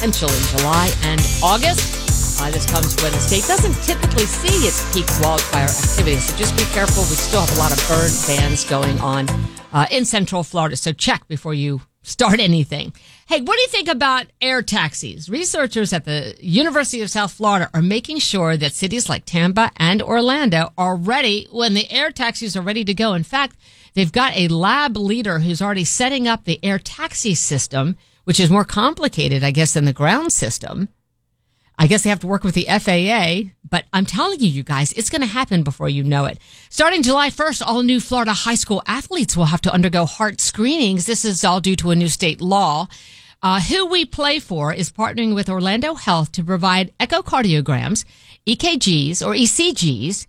potential in July and August. This comes when the state doesn't typically see its peak wildfire activity, so just be careful. We still have a lot of burn bans going on in Central Florida, so check before you start anything. Hey, what do you think about air taxis? Researchers at the University of South Florida are making sure that cities like Tampa and Orlando are ready when the air taxis are ready to go. In fact, they've got a lab leader who's already setting up the air taxi system, which is more complicated, I guess, than the ground system. I guess they have to work with the FAA, but I'm telling you guys, it's going to happen before you know it. Starting July 1st, all new Florida high school athletes will have to undergo heart screenings. This is all due to a new state law. Who We Play For is partnering with Orlando Health to provide echocardiograms, EKGs, or ECGs,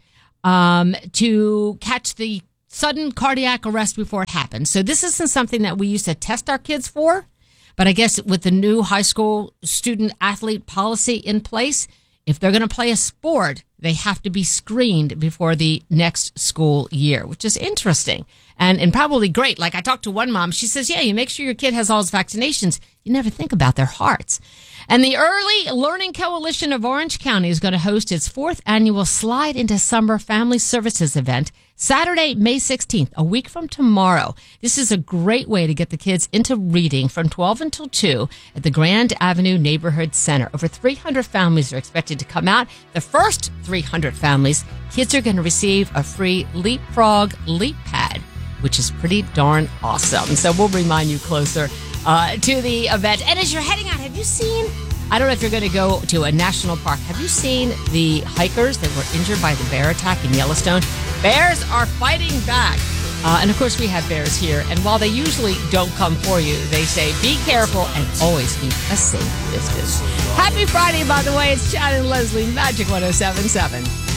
to catch the sudden cardiac arrest before it happens. So this isn't something that we used to test our kids for. But I guess with the new high school student athlete policy in place, if they're going to play a sport, they have to be screened before the next school year, which is interesting and probably great. Like I talked to one mom, she says, yeah, you make sure your kid has all his vaccinations. You never think about their hearts. And the Early Learning Coalition of Orange County is going to host its 4th annual Slide into Summer Family Services event Saturday, May 16th, a week from tomorrow. This is a great way to get the kids into reading from 12 until 2 at the Grand Avenue Neighborhood Center. Over 300 families are expected to come out. The first 300 families, kids are going to receive a free Leapfrog Leap Pad, which is pretty darn awesome. So we'll remind you closer to the event. And as you're heading out, have you seen, I don't know if you're going to go to a national park, have you seen the hikers that were injured by the bear attack in Yellowstone? Bears are fighting back. And of course, we have bears here. And while they usually don't come for you, they say, be careful and always keep a safe distance. Happy Friday, by the way. It's Chad and Leslie, Magic 107.7.